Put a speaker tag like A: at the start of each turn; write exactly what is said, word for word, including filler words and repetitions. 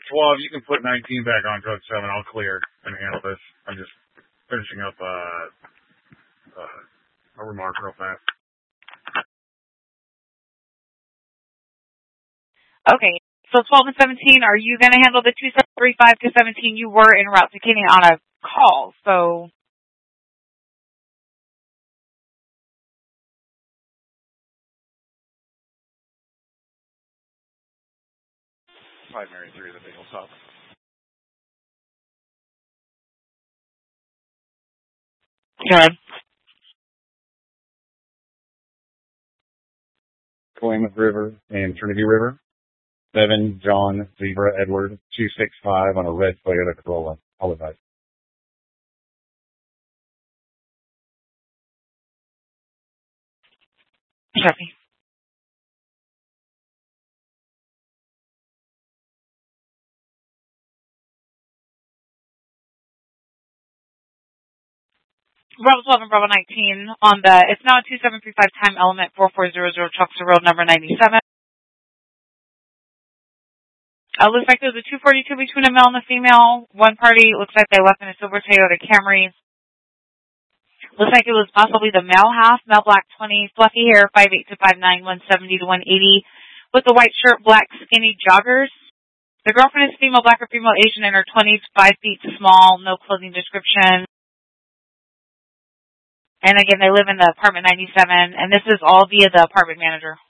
A: twelve, you can put nineteen back on truck seven. I'll clear and handle this. I'm just finishing up uh, uh, a remark real fast.
B: Okay, so twelve and seventeen, are you going to handle the two seven three five to seventeen? You were en route to Kenny on a call, so...
C: Primary three, the big top.
B: Good.
A: Willamette River and Trinity River. seven, John, Zebra, Edward, two six five on a red Toyota Corolla. All advice.
B: Copy. Bravo twelve and Bravo nineteen on the, it's now a two seven three five time element four four zero zero Truxton Road number ninety-seven. Uh, looks like there's a two forty-two between a male and a female. One party looks like they left in a silver Toyota Camry. Looks like it was possibly the male half, male black twenty, fluffy hair, five eight to five nine, one seventy to one eighty, with the white shirt, black skinny joggers. The girlfriend is female, black or female Asian in her twenties, five feet small, no clothing description. And again, they live in the apartment ninety-seven, and this is all via the apartment manager.